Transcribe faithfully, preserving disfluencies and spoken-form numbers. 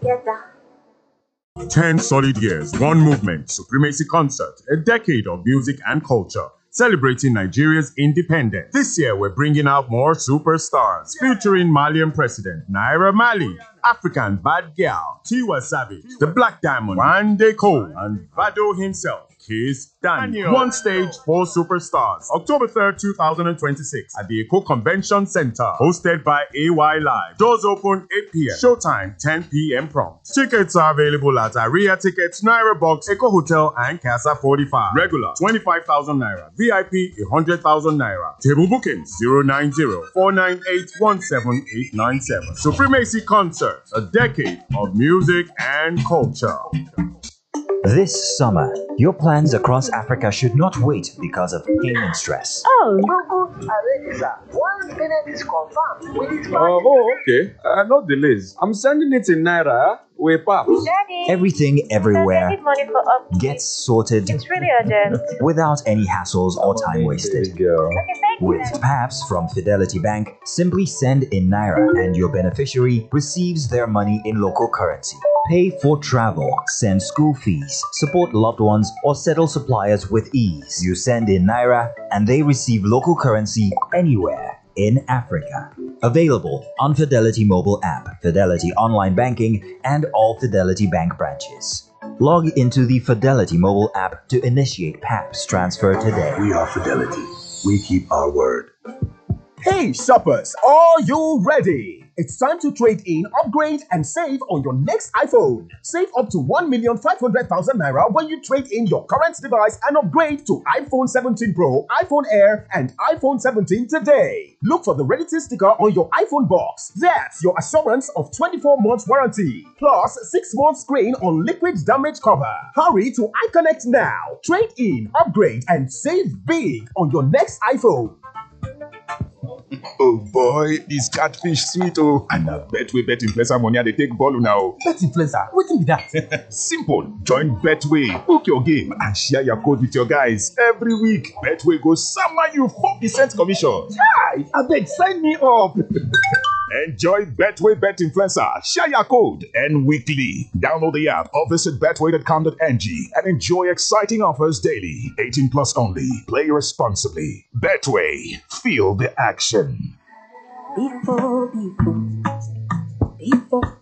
together. Ten solid years, one movement, Supremacy Concert, a decade of music and culture, celebrating Nigeria's independence. This year, we're bringing out more superstars, featuring Malian President Naira Marley, African Bad Girl, Tiwa Savage, The Black Diamond, Wande Cole, and Vado himself, Kiss Daniel. One stage, four superstars. October third, two thousand twenty-six, at the Eco Convention Center, hosted by A Y Live. Doors open eight p m Showtime ten p m prompt. Tickets are available at Aria Tickets, Naira Box, Eco Hotel, and Casa forty-five. Regular twenty-five thousand naira. V I P one hundred thousand naira. Table bookings zero nine zero, four nine eight, one seven eight nine seven. Supremacy Concert, a decade of music and culture. This summer, your plans across Africa should not wait because of payment stress. Oh, Google already, sir. Once payment is confirmed, with its Uh, oh, okay. Uh, no delays. I'm sending it in Naira with P A P. Daddy. Everything, everywhere I need money for up. gets sorted It's really urgent. without any hassles or time wasted. Girl. Okay, thank you. With P A Ps from Fidelity Bank, simply send in Naira and your beneficiary receives their money in local currency. Pay for travel, send school fees, support loved ones, or settle suppliers with ease. You send in Naira and they receive local currency anywhere in Africa. Available on Fidelity mobile app, Fidelity online banking, and all Fidelity Bank branches. Log into the Fidelity mobile app to initiate P A Ps transfer today. We are Fidelity. We keep our word. Hey shoppers, are you ready? It's time to trade in, upgrade, and save on your next iPhone. Save up to one million five hundred thousand naira when you trade in your current device and upgrade to iPhone seventeen Pro, iPhone Air, and iPhone seventeen today. Look for the Ready sticker on your iPhone box. That's your assurance of twenty-four months warranty, plus six months screen on liquid damage cover. Hurry to iConnect now. Trade in, upgrade, and save big on your next iPhone. Oh boy, this catfish sweet oh. And I bet we bet influencer money they take ball now. Bet influencer, wetin be that? Simple. Join Betway, book your game, and share your code with your guys every week. Betway goes summer you four percent commission. Hi, abeg sign me up. Enjoy Betway Bet Influencer. Share your code and weekly. Download the app or visit betway dot com dot n g and enjoy exciting offers daily. eighteen plus only. Play responsibly. Betway. Feel the action. Before, before, before.